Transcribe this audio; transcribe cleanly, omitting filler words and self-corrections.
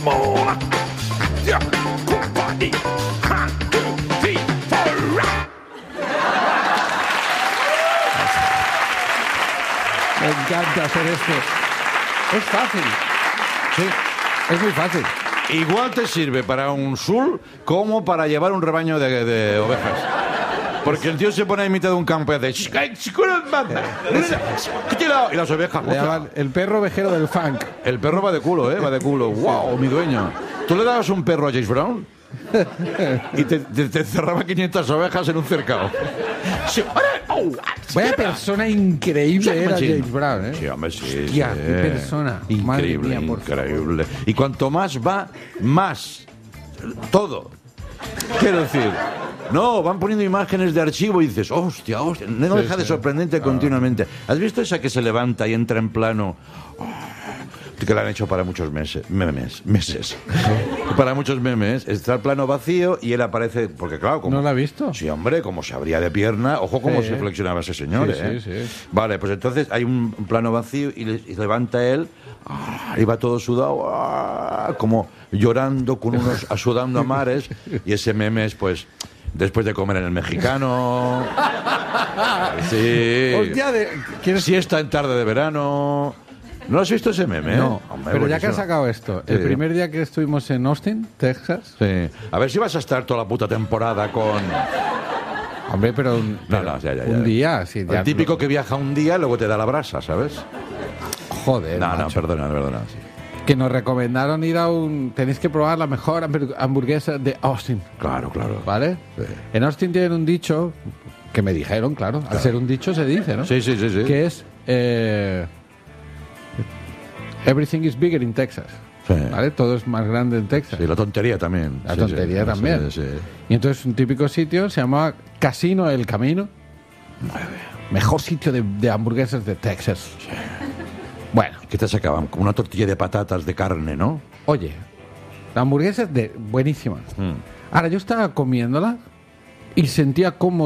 more. Yeah, company. 1, 2, 3, 4. Me encanta hacer esto. Es fácil. Sí. Es muy fácil. Igual te sirve para un sul como para llevar un rebaño de ovejas. Porque el tío se pone en mitad de un campo y hace... Y las ovejas... Le llaman el perro ovejero del funk. El perro va de culo, ¿eh? Va de culo. ¡Wow, mi dueño! ¿Tú le dabas un perro a James Brown? Y te cerraba 500 ovejas en un cercado. Sí, Vaya persona increíble era James Brown, ¿eh? Sí, hombre, sí. Hostia, sí. qué persona. Madre Increíble, mía, por increíble. Y cuanto más va, más. Todo. Quiero decir... No, van poniendo imágenes de archivo y dices, hostia, no deja de sorprendente continuamente. ¿Has visto esa que se levanta y entra en plano? Que la han hecho para muchos meses. Para muchos memes. Está el plano vacío y él aparece, porque claro, como... ¿No la has visto? Sí, hombre, como se abría de pierna. Ojo cómo se flexionaba ese señor, Sí, ¿eh? sí. Vale, pues entonces hay un plano vacío y levanta él, y va todo sudado, como llorando, sudando a mares, y ese meme es, pues... Después de comer en el mexicano. Sí. Hostia, ¿quieres? Siesta en tarde de verano. ¿No has visto ese meme? No, Hombre, pero ya que buenísimo. has sacado esto, el primer día que estuvimos en Austin, Texas... Sí. A ver si vas a estar toda la puta temporada con... Hombre, pero un día... Sí, El típico que viaja un día y luego te da la brasa, ¿sabes? Joder, No, macho. perdona. Sí. Que nos recomendaron ir a un... Tenéis que probar la mejor hamburguesa de Austin. Claro. ¿Vale? Sí. En Austin tienen un dicho, que me dijeron, claro. Al ser un dicho se dice, ¿no? Sí. Que es... everything is bigger in Texas. Sí. ¿Vale? Todo es más grande en Texas. Sí, la tontería también. La Sí, tontería sí. también. Sí. Y entonces un típico sitio se llama Casino El Camino. Mejor sitio de hamburguesas de Texas. Bueno, ¿Qué te sacaban? Como una tortilla de patatas de carne, ¿no? oye, la hamburguesa es buenísima. Ahora, yo estaba comiéndola y sentía como